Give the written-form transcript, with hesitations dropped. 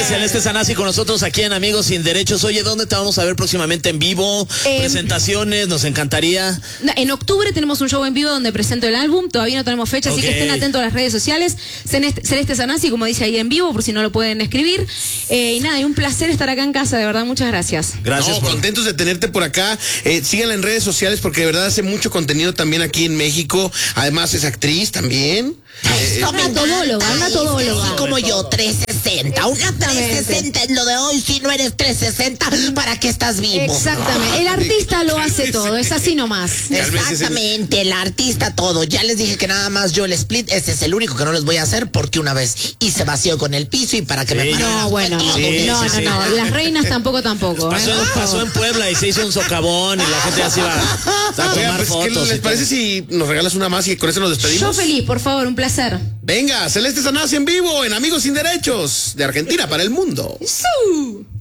Celeste Sanasi con nosotros aquí en Amigos Sin Derechos. Oye, ¿dónde te vamos a ver próximamente en vivo? Presentaciones, nos encantaría. En octubre tenemos un show en vivo donde presento el álbum. Todavía no tenemos fecha, así que estén atentos a las redes sociales. Celeste Sanasi, como dice ahí en vivo, por si no lo pueden escribir. Y nada, y un placer estar acá en casa, de verdad, muchas gracias. Gracias. Contentos de tenerte por acá. Síganla en redes sociales porque de verdad hace mucho contenido también aquí en México. Además es actriz también. Una todóloga. Como yo, 360. Una 360 es lo de hoy. Si no eres 360, ¿para qué estás vivo? Exactamente. El artista lo hace todo, es así nomás. Exactamente, el artista todo. Ya les dije que nada más yo el split, ese es el único que no les voy a hacer porque una vez hice vacío con el piso y para que me paren. No, bueno, no. Las reinas tampoco. Pasó en Puebla y se hizo un socavón y la gente ya se iba a tomar fotos. ¿Qué les parece si nos regalas una más y con eso nos despedimos? Yo feliz, por favor, un placer. Venga, Celeste Sanasi en vivo en Amigos Sin Derechos de Argentina para el mundo. ¡Sú!